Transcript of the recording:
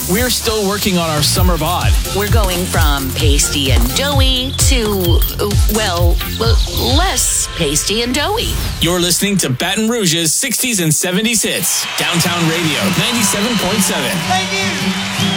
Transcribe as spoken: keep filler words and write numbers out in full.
We're still working on our summer bod. We're going from pasty and doughy to, uh, well, uh, less pasty and doughy. You're listening to Baton Rouge's sixties and seventies hits. Downtown Radio, ninety-seven point seven. Thank you.